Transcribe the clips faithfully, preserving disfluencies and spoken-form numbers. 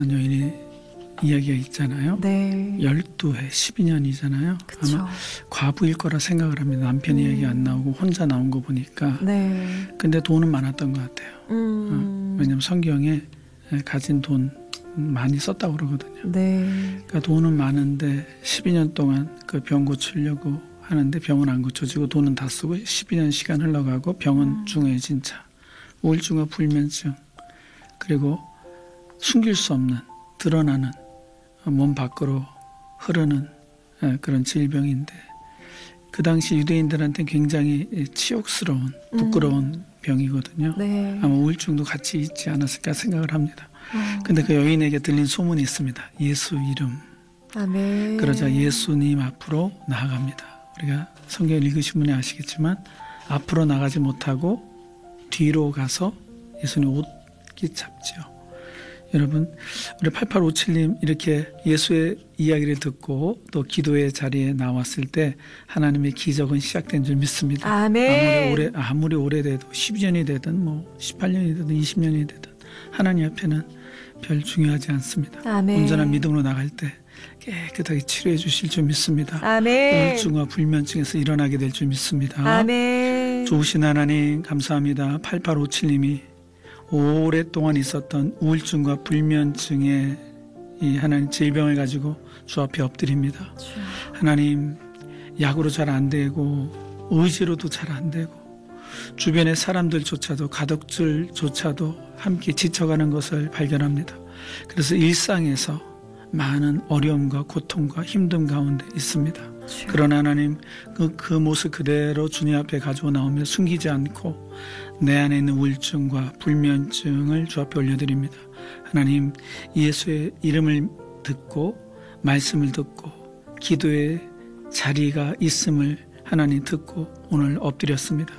여인의 이야기가 있잖아요. 네. 열두 해, 십이 년이잖아요. 그쵸. 아마 과부일 거라 생각을 합니다. 남편 음. 이야기 안 나오고 혼자 나온 거 보니까. 네. 근데 돈은 많았던 것 같아요. 음. 어, 왜냐하면 성경에 가진 돈 많이 썼다고 그러거든요. 네. 그러니까 돈은 많은데 십이 년 동안 그 병 고치려고 하는데 병은 안 고쳐지고 돈은 다 쓰고 십이 년 시간 흘러가고 병은 음. 중해진 차, 우울증과 불면증, 그리고 숨길 수 없는 드러나는 몸 밖으로 흐르는 그런 질병인데 그 당시 유대인들한테 굉장히 치욕스러운 부끄러운 음. 병이거든요. 네. 아마 우울증도 같이 있지 않았을까 생각을 합니다. 어. 근데 그 여인에게 들린 소문이 있습니다. 예수 이름. 아멘. 그러자 예수님 앞으로 나아갑니다. 우리가 성경을 읽으신 분이 아시겠지만 앞으로 나가지 못하고 뒤로 가서 예수님 옷깃 잡지요. 여러분, 우리 팔팔오칠 님 이렇게 예수의 이야기를 듣고 또 기도의 자리에 나왔을 때 하나님의 기적은 시작된 줄 믿습니다. 아멘. 아무리 오래, 아무리 오래돼도 십이 년이 되든 뭐 십팔 년이 되든 이십 년이 되든 하나님 앞에는 별 중요하지 않습니다. 아멘. 온전한 믿음으로 나갈 때 깨끗하게 치료해 주실 줄 믿습니다. 아멘. 우울증과 불면증에서 일어나게 될 줄 믿습니다. 아멘. 좋으신 하나님 감사합니다. 팔팔오칠 님이 오랫동안 있었던 우울증과 불면증의 이 하나님 질병을 가지고 주 앞에 엎드립니다. 하나님, 약으로 잘 안 되고 의지로도 잘 안 되고 주변의 사람들조차도 가족들조차도 함께 지쳐가는 것을 발견합니다. 그래서 일상에서 많은 어려움과 고통과 힘듦 가운데 있습니다. 그러나 하나님 그, 그 모습 그대로 주님 앞에 가지고 나오며 숨기지 않고 내 안에 있는 우울증과 불면증을 주 앞에 올려드립니다. 하나님, 예수의 이름을 듣고 말씀을 듣고 기도의 자리가 있음을 하나님 듣고 오늘 엎드렸습니다.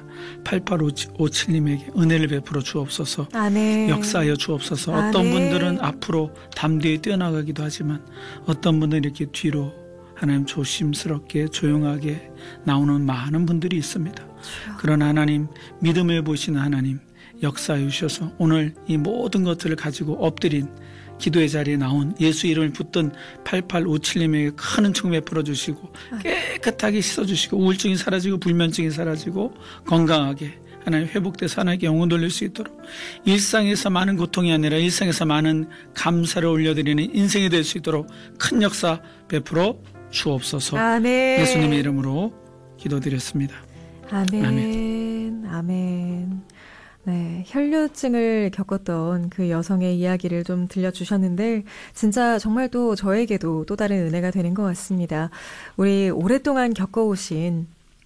팔팔오칠 님에게 은혜를 베풀어 주옵소서. 아멘. 역사하여 주옵소서. 아멘. 어떤 분들은 앞으로 담 뒤에 뛰어나가기도 하지만 어떤 분들은 이렇게 뒤로 하나님 조심스럽게 조용하게 나오는 많은 분들이 있습니다. 그러나 하나님, 믿음을 보시는 하나님 역사해 주셔서 오늘 이 모든 것들을 가지고 엎드린 기도의 자리에 나온 예수 이름을 붙든 팔팔오칠 님에게 큰 은총 베풀어 주시고 깨끗하게 씻어주시고 우울증이 사라지고 불면증이 사라지고 건강하게 하나님 회복돼서 하나님께 영혼 돌릴 수 있도록 일상에서 많은 고통이 아니라 일상에서 많은 감사를 올려드리는 인생이 될 수 있도록 큰 역사 베풀어 주옵소서. 아멘. 예수님의 이름으로 기도드렸습니다. 아멘. 아멘. 아멘. 네, 혈류증을 겪었던 그 여성의 이야기를 좀 들려주셨는데 진짜 정말 또 저에게도 또 다른 은혜가 되는 것 같습니다. 우리 오랫동안 겪어오신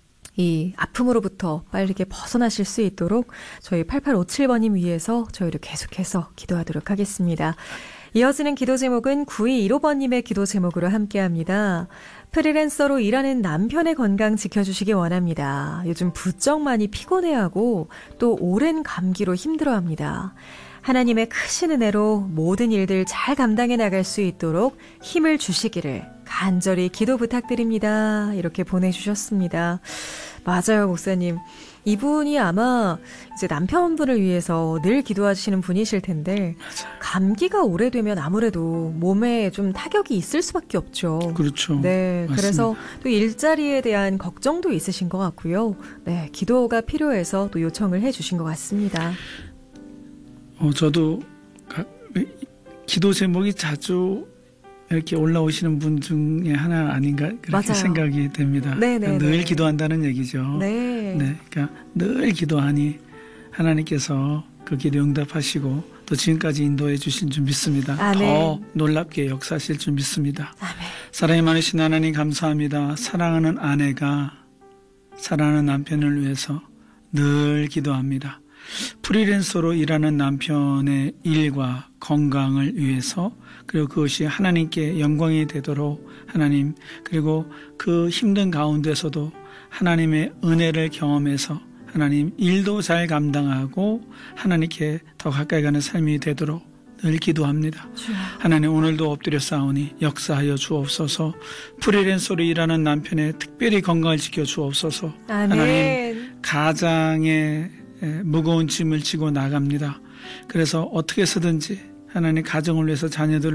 이 아픔으로부터 빠르게 벗어나실 수 있도록 저희 팔팔오칠 번님 위해서 저희를 계속해서 기도하도록 하겠습니다. 이어지는 기도 제목은 구이일오 번님의 기도 제목으로 함께합니다. 프리랜서로 일하는 남편의 건강 지켜주시기 원합니다. 요즘 부쩍 많이 피곤해하고 또 오랜 감기로 힘들어합니다. 하나님의 크신 은혜로 모든 일들 잘 감당해 나갈 수 있도록 힘을 주시기를 간절히 기도 부탁드립니다. 이렇게 보내주셨습니다. 맞아요, 목사님. 이분이 아마 이제 남편분을 위해서 늘 기도하시는 분이실 텐데 감기가 오래되면 아무래도 몸에 좀 타격이 있을 수밖에 없죠. 그렇죠. 네, 맞습니다. 그래서 또 일자리에 대한 걱정도 있으신 것 같고요. 네, 기도가 필요해서 또 요청을 해주신 것 같습니다. 어, 저도 가, 기도 제목이 자주 이렇게 올라오시는 분 중에 하나 아닌가 그렇게 맞아요. 생각이 됩니다. 네네네. 늘 기도한다는 얘기죠. 네. 네, 그러니까 늘 기도하니 하나님께서 그 기도 응답하시고 또 지금까지 인도해 주신 줄 믿습니다. 아멘. 더 놀랍게 역사하실 줄 믿습니다. 아멘. 사랑이 많으신 하나님 감사합니다. 사랑하는 아내가 사랑하는 남편을 위해서 늘 기도합니다. 프리랜서로 일하는 남편의 일과 건강을 위해서 그리고 그것이 하나님께 영광이 되도록 하나님 그리고 그 힘든 가운데서도 하나님의 은혜를 경험해서 하나님 일도 잘 감당하고 하나님께 더 가까이 가는 삶이 되도록 늘 기도합니다. 주여. 하나님 오늘도 엎드려 싸우니 역사하여 주옵소서. 프리랜서로 일하는 남편의 특별히 건강을 지켜 주옵소서. 아멘. 하나님 가장의 무거운 짐을 지고 나갑니다. 그래서 어떻게 해서든지 하나님 가정을 위해서 자녀들